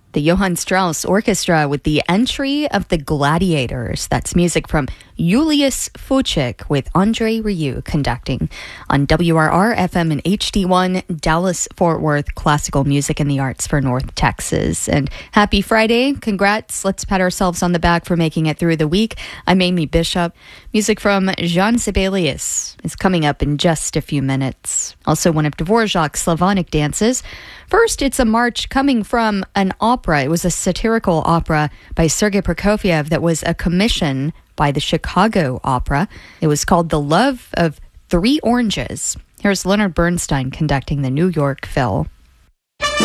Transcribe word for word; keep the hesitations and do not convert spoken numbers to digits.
The Johann Strauss Orchestra with the entry of the Gladiators. That's music from Julius Fuchik with Andre Rieu conducting on W R R F M and H D one, Dallas-Fort Worth, classical music and the arts for North Texas. And happy Friday. Congrats. Let's pat ourselves on the back for making it through the week. I'm Amy Bishop. Music from Jean Sibelius is coming up in just a few minutes. Also, one of Dvorak's Slavonic dances. First, it's a march coming from an opera. It was a satirical opera by Sergei Prokofiev that was a commission by the Chicago Opera. It was called The Love of Three Oranges. Here's Leonard Bernstein conducting the New York Phil.